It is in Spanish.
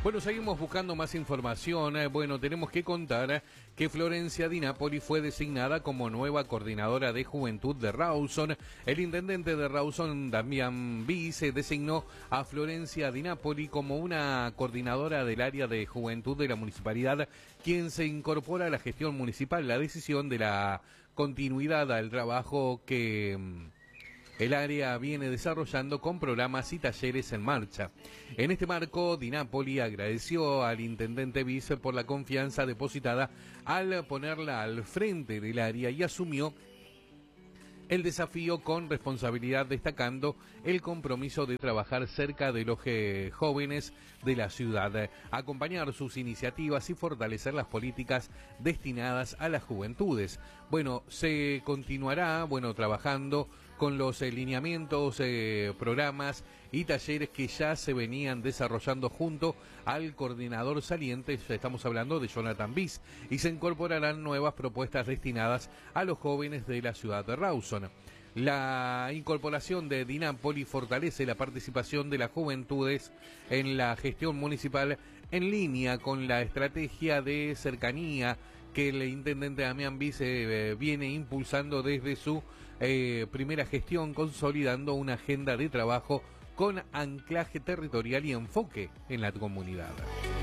Bueno, seguimos buscando más información. Bueno, tenemos que contar que Florencia Di Napoli fue designada como nueva coordinadora de juventud de Rawson. El intendente de Rawson, Damián Vice, designó a Florencia Di Napoli como una coordinadora del área de juventud de la municipalidad, quien se incorpora a la gestión municipal. La decisión de la continuidad al trabajo que el área viene desarrollando con programas y talleres en marcha. En este marco, Di Napoli agradeció al intendente Vice por la confianza depositada al ponerla al frente del área y asumió el desafío con responsabilidad, destacando el compromiso de trabajar cerca de los jóvenes de la ciudad, acompañar sus iniciativas y fortalecer las políticas destinadas a las juventudes. Bueno, se continuará, trabajando con los lineamientos, programas y talleres que ya se venían desarrollando junto al coordinador saliente, estamos hablando de Jonathan Bis, y se incorporarán nuevas propuestas destinadas a los jóvenes de la ciudad de Rawson. La incorporación de Di Napoli fortalece la participación de las juventudes en la gestión municipal en línea con la estrategia de cercanía que el intendente Damián Vice viene impulsando desde su primera gestión, consolidando una agenda de trabajo con anclaje territorial y enfoque en la comunidad.